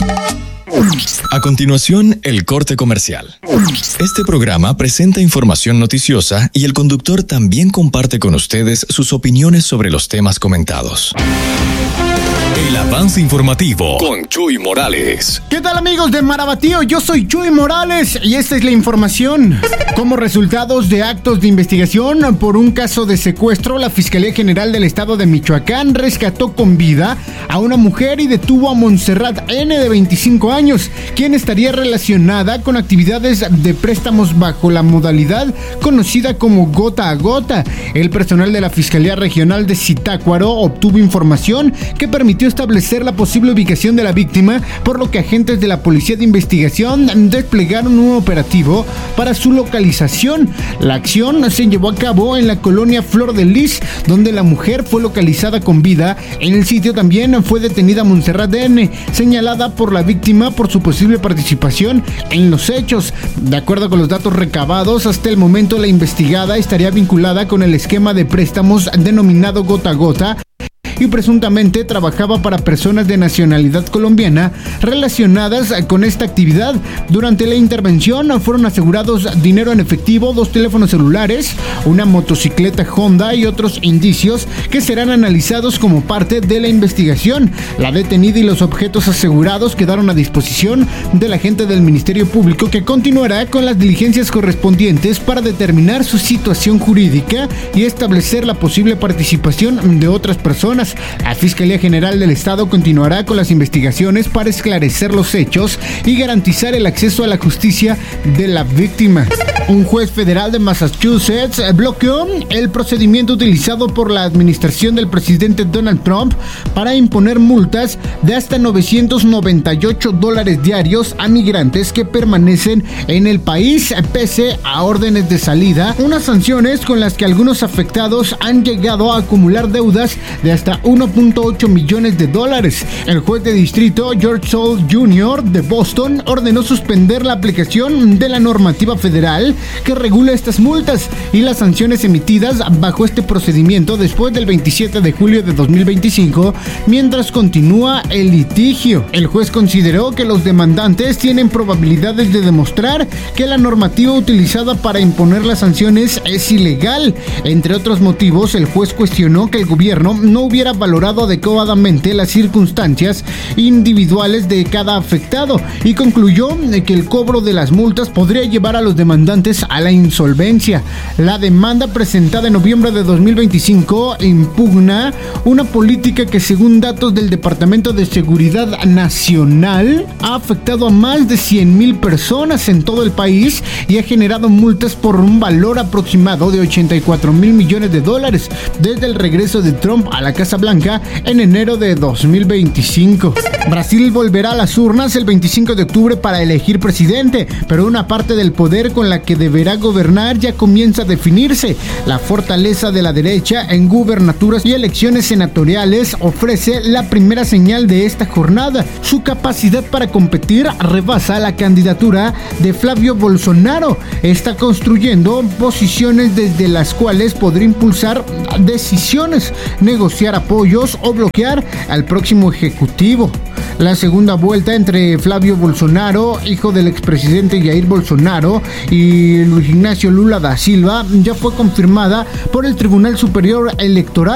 A continuación, el corte comercial. Este programa presenta información noticiosa y el conductor también comparte con ustedes sus opiniones sobre los temas comentados. El avance informativo con Chuy Morales. ¿Qué tal, amigos de Marabatío? Yo soy Chuy Morales y esta es la información. Como resultados de actos de investigación por un caso de secuestro, la Fiscalía General del Estado de Michoacán rescató con vida a una mujer y detuvo a Montserrat N. de 25 años, quien estaría relacionada con actividades de préstamos bajo la modalidad conocida como gota a gota. El personal de la Fiscalía Regional de Zitácuaro obtuvo información que permitió establecer la posible ubicación de la víctima, por lo que agentes de la Policía de Investigación desplegaron un operativo para su localización. La acción se llevó a cabo en la colonia Flor de Lis, donde la mujer fue localizada con vida. En el sitio también fue detenida Montserrat N., señalada por la víctima por su posible participación en los hechos. De acuerdo con los datos recabados, hasta el momento la investigada estaría vinculada con el esquema de préstamos denominado gota a gota y presuntamente trabajaba para personas de nacionalidad colombiana relacionadas con esta actividad. Durante la intervención fueron asegurados dinero en efectivo, 2 teléfonos celulares, una motocicleta Honda y otros indicios que serán analizados como parte de la investigación. La detenida y los objetos asegurados quedaron a disposición del agente del Ministerio Público, que continuará con las diligencias correspondientes para determinar su situación jurídica y establecer la posible participación de otras personas. La Fiscalía General del Estado continuará con las investigaciones para esclarecer los hechos y garantizar el acceso a la justicia de la víctima. Un juez federal de Massachusetts bloqueó el procedimiento utilizado por la administración del presidente Donald Trump para imponer multas de hasta $998 diarios a migrantes que permanecen en el país pese a órdenes de salida, unas sanciones con las que algunos afectados han llegado a acumular deudas de hasta $1.8 millones. El juez de distrito George Soule Jr. de Boston ordenó suspender la aplicación de la normativa federal que regula estas multas y las sanciones emitidas bajo este procedimiento después del 27 de julio de 2025, mientras continúa el litigio. El juez consideró que los demandantes tienen probabilidades de demostrar que la normativa utilizada para imponer las sanciones es ilegal. Entre otros motivos, el juez cuestionó que el gobierno no hubiera valorado adecuadamente las circunstancias individuales de cada afectado y concluyó que el cobro de las multas podría llevar a los demandantes a la insolvencia. La demanda presentada en noviembre de 2025 impugna una política que, según datos del Departamento de Seguridad Nacional, ha afectado a más de 100,000 personas en todo el país y ha generado multas por un valor aproximado de $84 mil millones desde el regreso de Trump a la Casa Blanca en enero de 2025. Brasil volverá a las urnas el 25 de octubre para elegir presidente, pero una parte del poder con la que deberá gobernar ya comienza a definirse. La fortaleza de la derecha en gubernaturas y elecciones senatoriales ofrece la primera señal de esta jornada. Su capacidad para competir rebasa la candidatura de Flavio Bolsonaro. Está construyendo posiciones desde las cuales podrá impulsar decisiones, negociar apoyos o bloquear al próximo ejecutivo. La segunda vuelta entre Flavio Bolsonaro, hijo del expresidente Jair Bolsonaro, y Luis Ignacio Lula da Silva ya fue confirmada por el Tribunal Superior Electoral.